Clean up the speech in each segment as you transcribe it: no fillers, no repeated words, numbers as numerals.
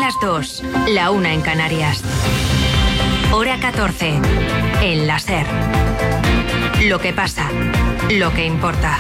las 2, la 1 en Canarias. Hora 14, en la SER. Lo que pasa, lo que importa.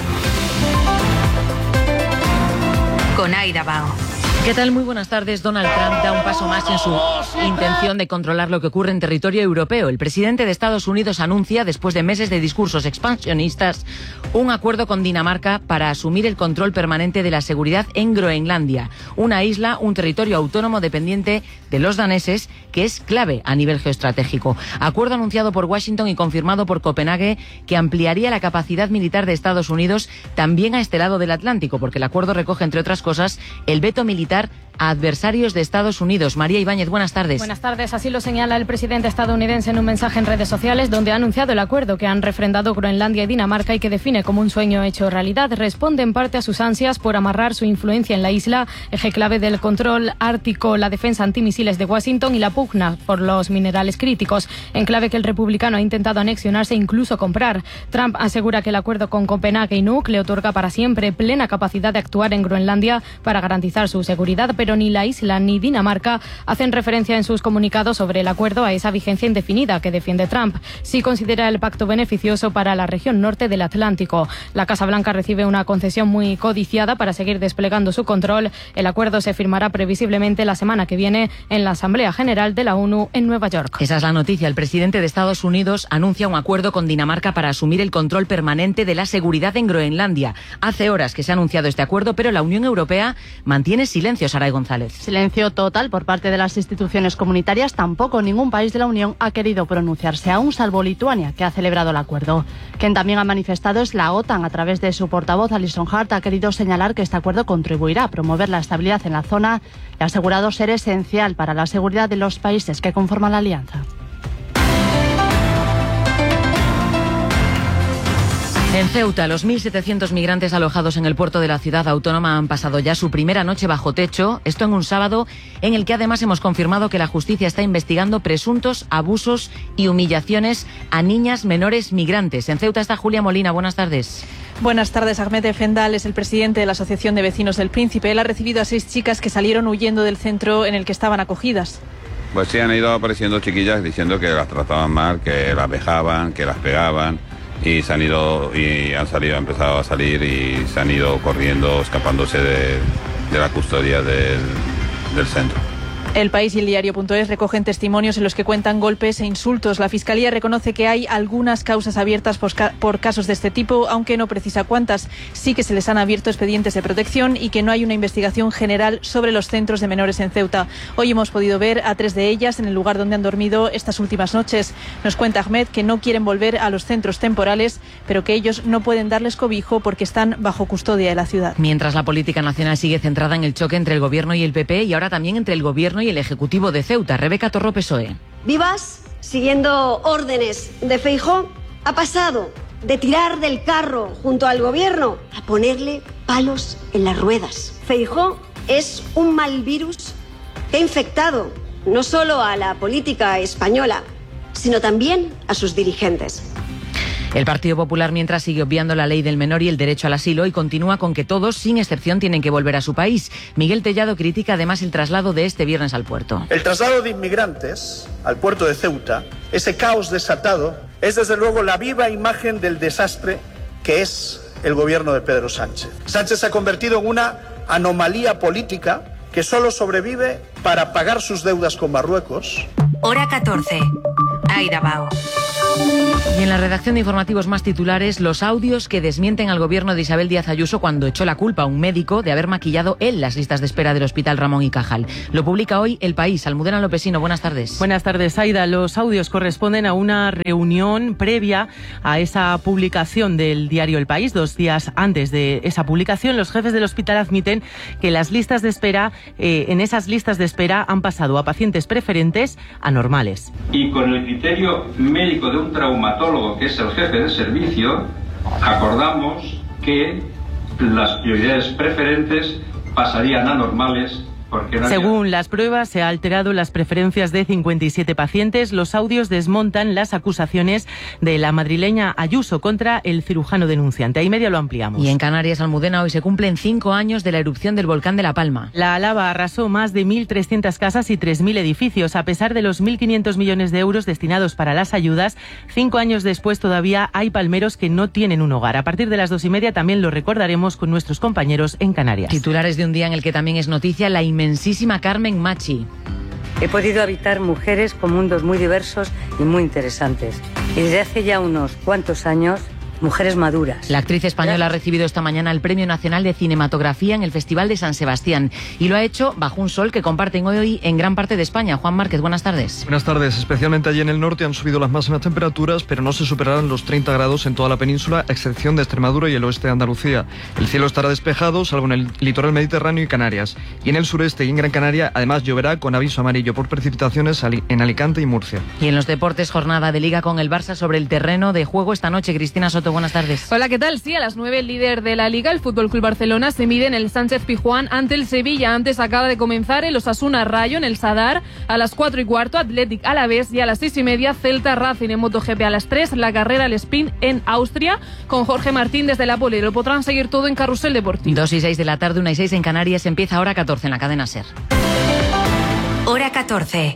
Con Aida Bao. ¿Qué tal? Muy buenas tardes. Donald Trump da un paso más en su intención de controlar lo que ocurre en territorio europeo. El presidente de Estados Unidos anuncia, después de meses de discursos expansionistas, un acuerdo con Dinamarca para asumir el control permanente de la seguridad en Groenlandia, una isla, un territorio autónomo dependiente de los daneses, que es clave a nivel geoestratégico. Acuerdo anunciado por Washington y confirmado por Copenhague, que ampliaría la capacidad militar de Estados Unidos también a este lado del Atlántico, porque el acuerdo recoge, entre otras cosas, el veto militar a adversarios de Estados Unidos. María Ibáñez, buenas tardes. Buenas tardes. Así lo señala el presidente estadounidense en un mensaje en redes sociales, donde ha anunciado el acuerdo que han refrendado Groenlandia y Dinamarca y que define como un sueño hecho realidad. Responde en parte a sus ansias por amarrar su influencia en la isla, eje clave del control ártico, la defensa antimisiles de Washington y la pugna por los minerales críticos, en clave que el republicano ha intentado anexionarse e incluso comprar. Trump asegura que el acuerdo con Copenhague y Nuuk le otorga para siempre plena capacidad de actuar en Groenlandia para garantizar su seguridad, pero ni la isla ni Dinamarca hacen referencia en sus comunicados sobre el acuerdo a esa vigencia indefinida que defiende Trump. Sí considera el pacto beneficioso para la región norte del Atlántico. La Casa Blanca recibe una concesión muy codiciada para seguir desplegando su control. El acuerdo se firmará previsiblemente la semana que viene en la Asamblea General de la ONU en Nueva York. Esa es la noticia. El presidente de Estados Unidos anuncia un acuerdo con Dinamarca para asumir el control permanente de la seguridad en Groenlandia. Hace horas que se ha anunciado este acuerdo, pero la Unión Europea mantiene silencio, Saray González. Silencio total por parte de las instituciones comunitarias. Tampoco ningún país de la Unión ha querido pronunciarse aún, salvo Lituania, que ha celebrado el acuerdo. Quien también ha manifestado es la OTAN. A través de su portavoz, Alison Hart, ha querido señalar que este acuerdo contribuirá a promover la estabilidad en la zona y ha asegurado ser esencial para la seguridad de los países que conforman la alianza. En Ceuta, los 1.700 migrantes alojados en el puerto de la ciudad autónoma han pasado ya su primera noche bajo techo. Esto en un sábado en el que además hemos confirmado que la justicia está investigando presuntos abusos y humillaciones a niñas menores migrantes. En Ceuta está Julia Molina. Buenas tardes. Buenas tardes. Ahmed Efendal es el presidente de la Asociación de Vecinos del Príncipe. Él ha recibido a 6 chicas que salieron huyendo del centro en el que estaban acogidas. Pues sí, han ido apareciendo chiquillas diciendo que las trataban mal, que las vejaban, que las pegaban. Y han empezado a salir y se han ido corriendo, escapándose de la custodia del centro. El País y el Diario.es recogen testimonios en los que cuentan golpes e insultos. La Fiscalía reconoce que hay algunas causas abiertas por casos de este tipo, aunque no precisa cuántas. Sí que se les han abierto expedientes de protección y que no hay una investigación general sobre los centros de menores en Ceuta. Hoy hemos podido ver a 3 de ellas en el lugar donde han dormido estas últimas noches. Nos cuenta Ahmed que no quieren volver a los centros temporales, pero que ellos no pueden darles cobijo porque están bajo custodia de la ciudad. Mientras la política nacional sigue centrada en el choque entre el Gobierno y el PP y ahora también entre el Gobierno y el Ejecutivo de Ceuta. Rebeca Torro, PSOE. Vivas, siguiendo órdenes de Feijóo, ha pasado de tirar del carro junto al Gobierno a ponerle palos en las ruedas. Feijóo es un mal virus que ha infectado no solo a la política española, sino también a sus dirigentes. El Partido Popular, mientras, sigue obviando la ley del menor y el derecho al asilo y continúa con que todos, sin excepción, tienen que volver a su país. Miguel Tellado critica además el traslado de este viernes al puerto. El traslado de inmigrantes al puerto de Ceuta, ese caos desatado, es desde luego la viva imagen del desastre que es el gobierno de Pedro Sánchez. Sánchez se ha convertido en una anomalía política que solo sobrevive para pagar sus deudas con Marruecos. Hora 14. Aida Bao. Y en la redacción de informativos más titulares, los audios que desmienten al gobierno de Isabel Díaz Ayuso cuando echó la culpa a un médico de haber maquillado él las listas de espera del Hospital Ramón y Cajal. Lo publica hoy El País. Almudena Lopesino, buenas tardes. Buenas tardes, Aida. Los audios corresponden a una reunión previa a esa publicación del diario El País. 2 días antes de esa publicación, los jefes del hospital admiten que las listas de espera, en esas listas de espera han pasado a pacientes preferentes a normales. Y con el criterio médico de un traumatólogo, que es el jefe de servicio, acordamos que las prioridades preferentes pasarían a normales porque no Según las pruebas, se ha alterado las preferencias de 57 pacientes. Los audios desmontan las acusaciones de la madrileña Ayuso contra el cirujano denunciante. Ahí media lo ampliamos. Y en Canarias, Almudena, hoy se cumplen 5 años de la erupción del volcán de La Palma. La lava arrasó más de 1.300 casas y 3.000 edificios. A pesar de los 1.500 millones de euros destinados para las ayudas, 5 años después todavía hay palmeros que no tienen un hogar. A partir de las 2:30 también lo recordaremos con nuestros compañeros en Canarias. Titulares de un día en el que también es noticia la inmensísima Carmen Machi. He podido habitar mujeres con mundos muy diversos y muy interesantes. Y desde hace ya unos cuantos años, mujeres maduras. La actriz española ha recibido esta mañana el Premio Nacional de Cinematografía en el Festival de San Sebastián y lo ha hecho bajo un sol que comparten hoy en gran parte de España. Juan Márquez, buenas tardes. Buenas tardes. Especialmente allí en el norte han subido las máximas temperaturas, pero no se superarán los 30 grados en toda la península, a excepción de Extremadura y el oeste de Andalucía. El cielo estará despejado, salvo en el litoral mediterráneo y Canarias. Y en el sureste y en Gran Canaria, además lloverá con aviso amarillo por precipitaciones en Alicante y Murcia. Y en los deportes, jornada de Liga con el Barça sobre el terreno de juego esta noche. Cristina Soto, buenas tardes. Hola, ¿qué tal? Sí, a las 9 el líder de la Liga, el FC Barcelona, se mide en el Sánchez-Pizjuán ante el Sevilla. Antes acaba de comenzar el Osasuna Rayo en el Sadar. A las 4:15, Athletic Alavés, y a las 6:30, Celta Racing en MotoGP. A las 3, la carrera al sprint en Austria con Jorge Martín desde la Pole. Lo podrán seguir todo en Carrusel Deportivo. 2:06 de la tarde, 1:06 en Canarias. Empieza Hora 14 en la cadena SER. Hora 14.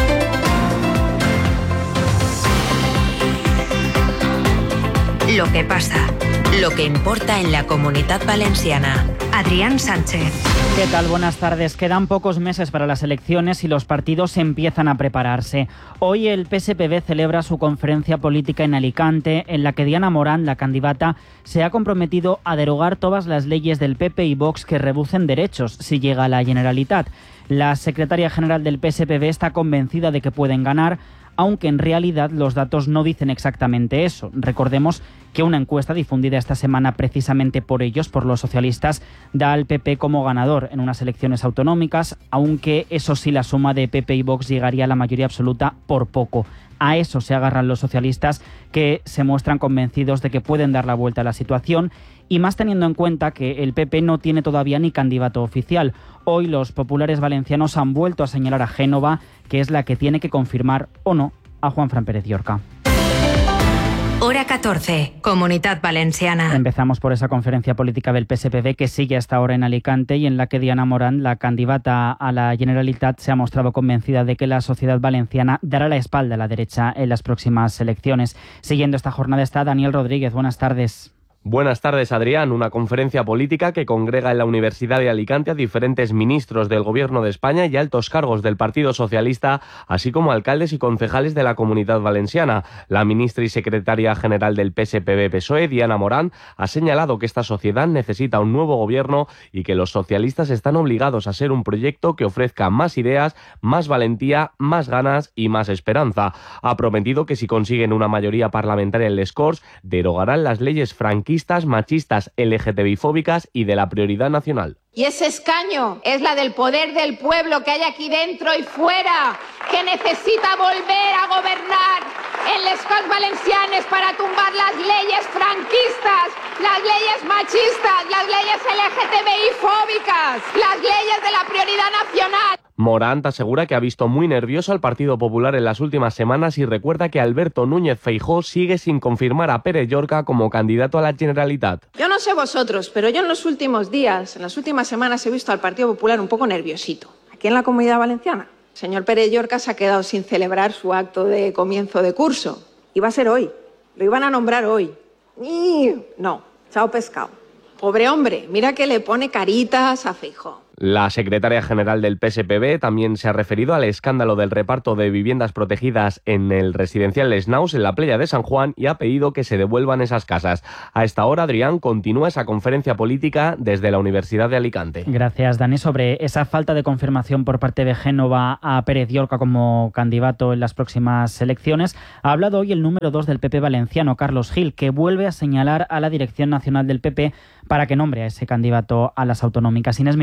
Lo que pasa, lo que importa en la Comunitat Valenciana. Adrián Sánchez. ¿Qué tal? Buenas tardes. Quedan pocos meses para las elecciones y los partidos empiezan a prepararse. Hoy el PSPV celebra su conferencia política en Alicante, en la que Diana Morán, la candidata, se ha comprometido a derogar todas las leyes del PP y Vox que reducen derechos si llega a la Generalitat. La secretaria general del PSPV está convencida de que pueden ganar, aunque en realidad los datos no dicen exactamente eso. Recordemos que una encuesta difundida esta semana precisamente por ellos, por los socialistas, da al PP como ganador en unas elecciones autonómicas, aunque eso sí, la suma de PP y Vox llegaría a la mayoría absoluta por poco. A eso se agarran los socialistas, que se muestran convencidos de que pueden dar la vuelta a la situación, y más teniendo en cuenta que el PP no tiene todavía ni candidato oficial. Hoy los populares valencianos han vuelto a señalar a Génova, que es la que tiene que confirmar o no a Juanfran Pérez Llorca. Hora 14, Comunitat Valenciana. Empezamos por esa conferencia política del PSPV que sigue hasta ahora en Alicante y en la que Diana Morán, la candidata a la Generalitat, se ha mostrado convencida de que la sociedad valenciana dará la espalda a la derecha en las próximas elecciones. Siguiendo esta jornada está Daniel Rodríguez. Buenas tardes. Buenas tardes, Adrián. Una conferencia política que congrega en la Universidad de Alicante a diferentes ministros del Gobierno de España y altos cargos del Partido Socialista, así como alcaldes y concejales de la Comunidad Valenciana. La ministra y secretaria general del PSPV-PSOE, Diana Morán, ha señalado que esta sociedad necesita un nuevo gobierno y que los socialistas están obligados a ser un proyecto que ofrezca más ideas, más valentía, más ganas y más esperanza. Ha prometido que si consiguen una mayoría parlamentaria en les Corts, derogarán las leyes franquistas, machistas, LGTBI-fóbicas y de la prioridad nacional. Y ese escaño es la del poder del pueblo que hay aquí dentro y fuera, que necesita volver a gobernar en les Corts Valencianes para tumbar las leyes franquistas, las leyes machistas, las leyes LGTBI-fóbicas, las leyes de la prioridad nacional. Morant asegura que ha visto muy nervioso al Partido Popular en las últimas semanas y recuerda que Alberto Núñez Feijóo sigue sin confirmar a Pere Llorca como candidato a la Generalitat. Yo no sé vosotros, pero yo en los últimos días, en las últimas semanas he visto al Partido Popular un poco nerviosito. Aquí en la Comunidad Valenciana, el señor Pere Llorca se ha quedado sin celebrar su acto de comienzo de curso. Iba a ser hoy, lo iban a nombrar hoy. Y no, chao pescado. Pobre hombre, mira que le pone caritas a Feijóo. La secretaria general del PSPV también se ha referido al escándalo del reparto de viviendas protegidas en el residencial Les Naus en la playa de San Juan y ha pedido que se devuelvan esas casas. A esta hora, Adrián, continúa esa conferencia política desde la Universidad de Alicante. Gracias, Dani. Sobre esa falta de confirmación por parte de Génova a Pérez Llorca como candidato en las próximas elecciones, ha hablado hoy el número 2 del PP valenciano, Carlos Gil, que vuelve a señalar a la dirección nacional del PP para que nombre a ese candidato a las autonómicas. Inés Miró, buenas tardes.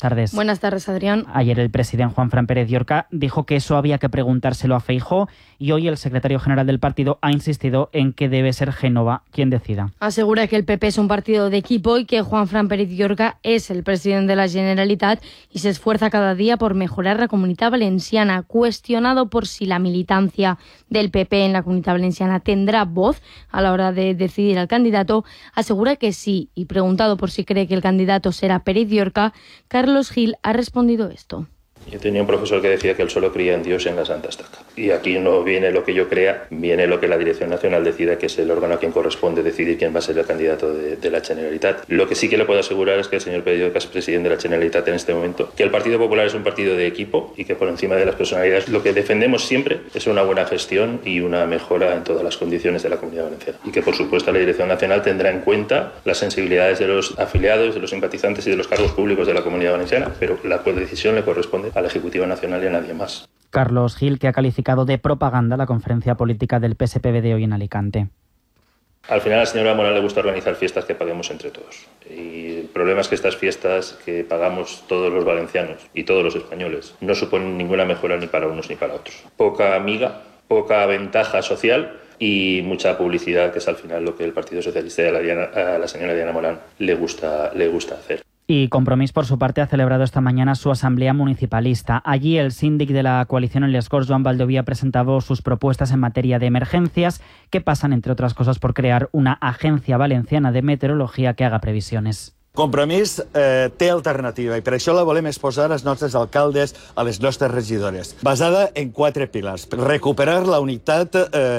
tardes. Buenas tardes, Adrián. Ayer el presidente Juanfran Pérez Llorca dijo que eso había que preguntárselo a Feijóo y hoy el secretario general del partido ha insistido en que debe ser Génova quien decida. Asegura que el PP es un partido de equipo y que Juanfran Pérez Llorca es el presidente de la Generalitat y se esfuerza cada día por mejorar la Comunitat Valenciana. Cuestionado por si la militancia del PP en la Comunitat Valenciana tendrá voz a la hora de decidir al candidato, asegura que sí, y preguntado por si cree que el candidato será Pérez Llorca, Carlos Gil ha respondido esto. Yo tenía un profesor que decía que él solo creía en Dios y en la Santa Estaca. Y aquí no viene lo que yo crea, viene lo que la Dirección Nacional decida, que es el órgano a quien corresponde decidir quién va a ser el candidato de la Generalitat. Lo que sí que le puedo asegurar es que el señor Pérez Llorca es presidente de la Generalitat en este momento, que el Partido Popular es un partido de equipo y que por encima de las personalidades lo que defendemos siempre es una buena gestión y una mejora en todas las condiciones de la Comunidad Valenciana. Y que por supuesto la Dirección Nacional tendrá en cuenta las sensibilidades de los afiliados, de los simpatizantes y de los cargos públicos de la Comunidad Valenciana, pero la decisión le corresponde al Ejecutivo Nacional y a nadie más. Carlos Gil, que ha calificado de propaganda la conferencia política del PSPV de hoy en Alicante. Al final a la señora Morán le gusta organizar fiestas que paguemos entre todos. Y el problema es que estas fiestas que pagamos todos los valencianos y todos los españoles no suponen ninguna mejora ni para unos ni para otros. Poca amiga, poca ventaja social y mucha publicidad, que es al final lo que el Partido Socialista y a la señora Diana Morán le gusta hacer. Y Compromís, por su parte, ha celebrado esta mañana su asamblea municipalista. Allí el síndic de la coalición en Les Corts, Joan Valdovia, presentado sus propuestas en materia de emergencias, que pasan, entre otras cosas, por crear una agencia valenciana de meteorología que haga previsiones. Compromís té alternativa i per això la volem exposar als nostres alcaldes, a les nostres regidores, basada en 4 pilars. Recuperar la unitat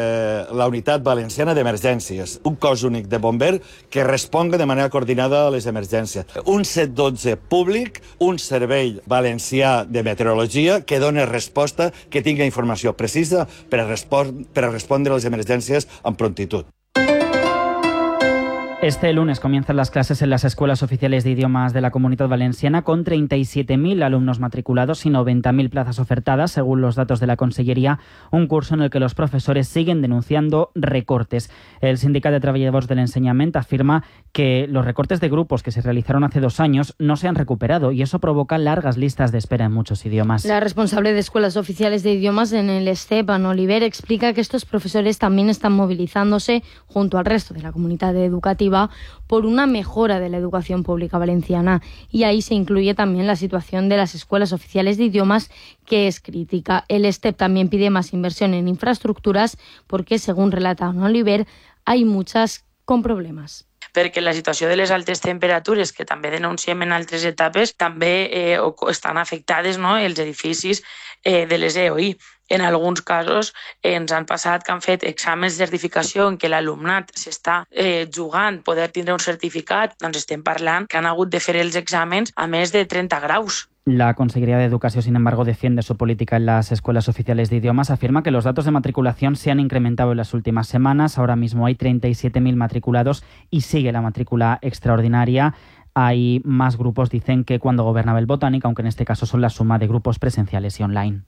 valenciana d'emergències, un cos únic de bomber que responga de manera coordinada a les emergències, un 112 públic, un servei valencià de meteorologia que doni resposta, que tingui informació precisa per a respondre a les emergències amb prontitud. Este lunes comienzan las clases en las escuelas oficiales de idiomas de la Comunitat Valenciana con 37.000 alumnos matriculados y 90.000 plazas ofertadas, según los datos de la Consellería, un curso en el que los profesores siguen denunciando recortes. El Sindicat de Treballadors de l'Ensenyament afirma que los recortes de grupos que se realizaron hace 2 años no se han recuperado y eso provoca largas listas de espera en muchos idiomas. La responsable de escuelas oficiales de idiomas en el STEP, Ana Oliver, explica que estos profesores también están movilizándose junto al resto de la comunidad educativa por una mejora de la educación pública valenciana y ahí se incluye también la situación de las escuelas oficiales de idiomas, que es crítica. El STEP también pide más inversión en infraestructuras porque, según relata Ana Oliver, hay muchas con problemas. Perquè la situació de les altes temperatures, que també denunciem en altres etapes, també estan afectades, no?, els edificis de les EOI. En alguns casos ens han passat que han fet exàmens de certificació en què l'alumnat s'està jugant poder tindre un certificat, doncs estem parlant que han hagut de fer els exàmens a més de 30 graus. La Consejería de Educación, sin embargo, defiende su política en las escuelas oficiales de idiomas. Afirma que los datos de matriculación se han incrementado en las últimas semanas. Ahora mismo hay 37.000 matriculados y sigue la matrícula extraordinaria. Hay más grupos, dicen, que cuando gobernaba el Botánic, aunque en este caso son la suma de grupos presenciales y online.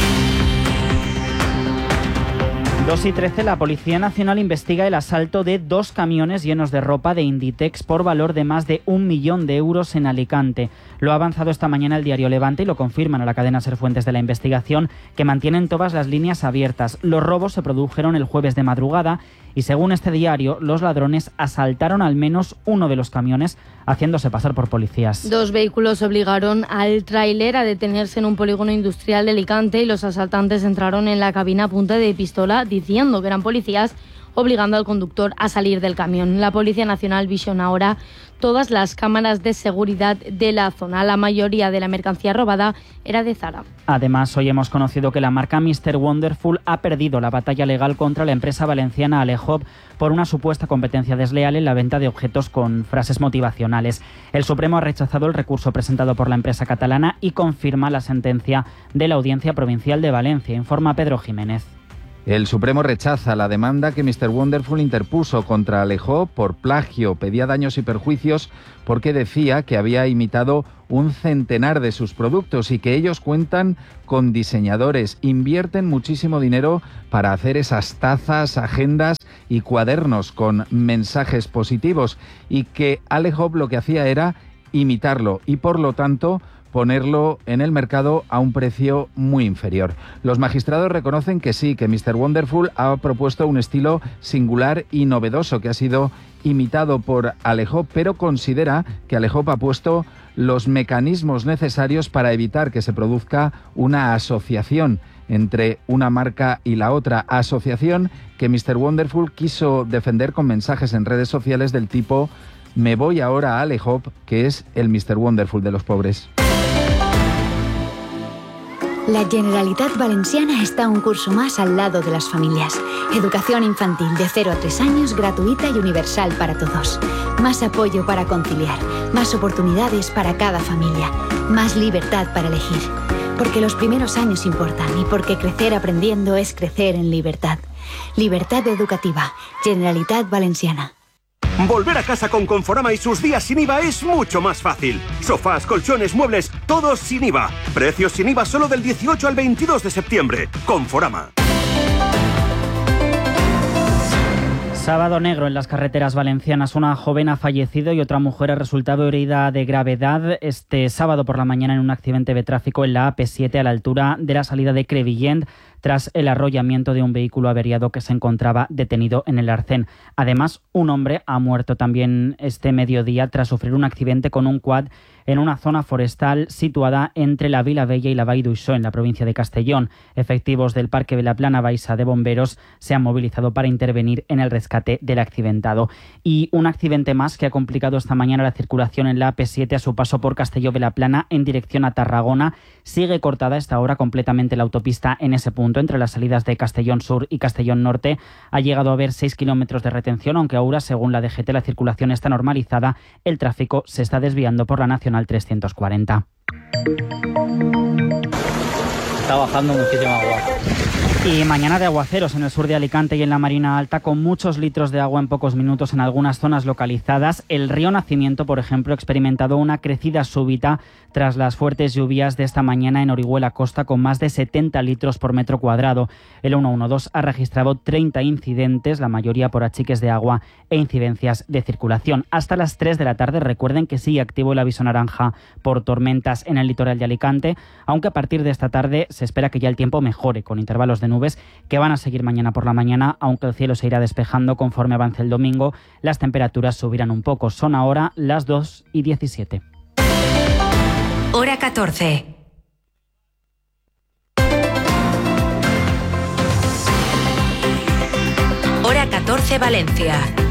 2:13, la Policía Nacional investiga el asalto de 2 camiones llenos de ropa de Inditex por valor de más de 1 millón de euros en Alicante. Lo ha avanzado esta mañana el diario Levante y lo confirman a la cadena SER fuentes de la investigación, que mantienen todas las líneas abiertas. Los robos se produjeron el jueves de madrugada y, según este diario, los ladrones asaltaron al menos uno de los camiones haciéndose pasar por policías. 2 vehículos obligaron al tráiler a detenerse en un polígono industrial de Alicante y los asaltantes entraron en la cabina a punta de pistola diciendo que eran policías, obligando al conductor a salir del camión. La Policía Nacional visiona ahora todas las cámaras de seguridad de la zona. La mayoría de la mercancía robada era de Zara. Además, hoy hemos conocido que la marca Mr. Wonderful ha perdido la batalla legal contra la empresa valenciana Alejob por una supuesta competencia desleal en la venta de objetos con frases motivacionales. El Supremo ha rechazado el recurso presentado por la empresa catalana y confirma la sentencia de la Audiencia Provincial de Valencia, informa Pedro Jiménez. El Supremo rechaza la demanda que Mr. Wonderful interpuso contra Alejob por plagio. Pedía daños y perjuicios porque decía que había imitado un centenar de sus productos y que ellos cuentan con diseñadores, invierten muchísimo dinero para hacer esas tazas, agendas y cuadernos con mensajes positivos, y que Alejob lo que hacía era imitarlo y, por lo tanto, ponerlo en el mercado a un precio muy inferior. Los magistrados reconocen que sí, que Mr. Wonderful ha propuesto un estilo singular y novedoso que ha sido imitado por Alejop, pero considera que Alejop ha puesto los mecanismos necesarios para evitar que se produzca una asociación entre una marca y la otra, asociación que Mr. Wonderful quiso defender con mensajes en redes sociales del tipo "me voy ahora a Alejop", que es el Mr. Wonderful de los pobres. La Generalitat Valenciana está un curso más al lado de las familias. Educación infantil de 0 a 3 años, gratuita y universal para todos. Más apoyo para conciliar, más oportunidades para cada familia, más libertad para elegir. Porque los primeros años importan y porque crecer aprendiendo es crecer en libertad. Libertad educativa, Generalitat Valenciana. Volver a casa con Conforama y sus días sin IVA es mucho más fácil. Sofás, colchones, muebles, todos sin IVA. Precios sin IVA solo del 18 al 22 de septiembre. Conforama. Sábado negro en las carreteras valencianas. Una joven ha fallecido y otra mujer ha resultado herida de gravedad este sábado por la mañana en un accidente de tráfico en la AP7 a la altura de la salida de Crevillent, tras el arrollamiento de un vehículo averiado que se encontraba detenido en el arcén. Además, un hombre ha muerto también este mediodía tras sufrir un accidente con un quad en una zona forestal situada entre la Vila Bella y la Vall d'Uixó, en la provincia de Castellón. Efectivos del Parque de la Plana Baixa de Bomberos se han movilizado para intervenir en el rescate del accidentado. Y un accidente más que ha complicado esta mañana la circulación en la AP7 a su paso por Castelló de la Plana en dirección a Tarragona. Sigue cortada a esta hora completamente la autopista en ese punto, entre las salidas de Castellón Sur y Castellón Norte. Ha llegado a haber 6 kilómetros de retención, aunque ahora, según la DGT, la circulación está normalizada. El tráfico se está desviando por la Nacional 340. Está bajando muchísimo agua. Y mañana de aguaceros en el sur de Alicante y en la Marina Alta, con muchos litros de agua en pocos minutos en algunas zonas localizadas. El río Nacimiento, por ejemplo, ha experimentado una crecida súbita tras las fuertes lluvias de esta mañana en Orihuela Costa, con más de 70 litros por metro cuadrado. El 112 ha registrado 30 incidentes, la mayoría por achiques de agua e incidencias de circulación. Hasta las 3 de la tarde, recuerden que sigue activo el aviso naranja por tormentas en el litoral de Alicante, aunque a partir de esta tarde se espera que ya el tiempo mejore, con intervalos de nubes que van a seguir mañana por la mañana, aunque el cielo se irá despejando conforme avance el domingo. Las temperaturas subirán un poco. Son ahora las 2:17. Hora 14. Hora 14 Valencia.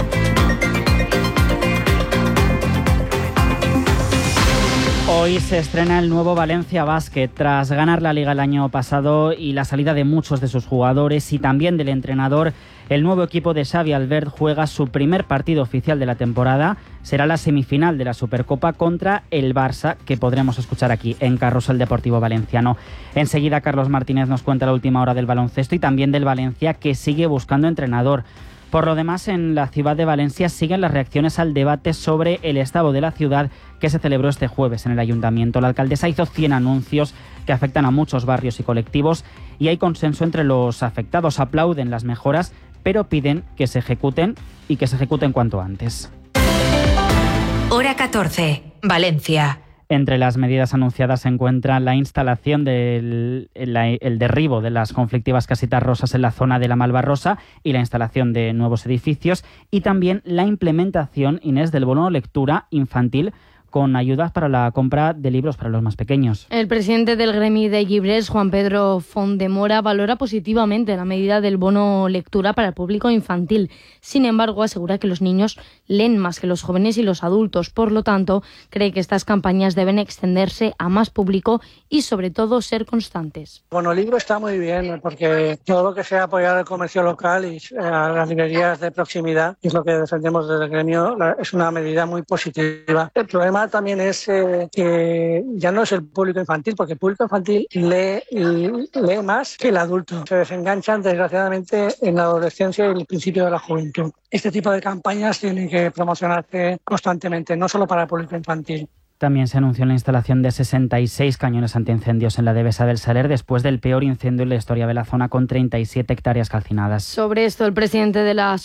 Hoy se estrena el nuevo Valencia Basket. Tras ganar la Liga el año pasado y la salida de muchos de sus jugadores y también del entrenador, el nuevo equipo de Xavi Albert juega su primer partido oficial de la temporada. Será la semifinal de la Supercopa contra el Barça, que podremos escuchar aquí en Carrusel Deportivo Valenciano. Enseguida Carlos Martínez nos cuenta la última hora del baloncesto y también del Valencia, que sigue buscando entrenador. Por lo demás, en la ciudad de Valencia siguen las reacciones al debate sobre el estado de la ciudad que se celebró este jueves en el Ayuntamiento. La alcaldesa hizo 100 anuncios que afectan a muchos barrios y colectivos y hay consenso entre los afectados. Aplauden las mejoras, pero piden que se ejecuten y que se ejecuten cuanto antes. Hora 14, Valencia. Entre las medidas anunciadas se encuentra la instalación el derribo de las conflictivas casitas rosas en la zona de la Malvarrosa y la instalación de nuevos edificios, y también la implementación, Inés, del bono lectura infantil con ayudas para la compra de libros para los más pequeños. El presidente del Gremi de Llibres, Juan Pedro Fontdemora, valora positivamente la medida del bono lectura para el público infantil. Sin embargo, asegura que los niños leen más que los jóvenes y los adultos. Por lo tanto, cree que estas campañas deben extenderse a más público y, sobre todo, ser constantes. Bueno, el libro está muy bien porque todo lo que sea apoyar al comercio local y a las librerías de proximidad, que es lo que defendemos desde el gremio, es una medida muy positiva. El problema también es que ya no es el público infantil, porque el público infantil lee más que el adulto. Se desenganchan, desgraciadamente, en la adolescencia y el principio de la juventud. Este tipo de campañas tienen que promocionarse constantemente, no solo para el público infantil. También se anunció la instalación de 66 cañones antiincendios en la Devesa del Saler después del peor incendio en la historia de la zona, con 37 hectáreas calcinadas. Sobre esto, el presidente de la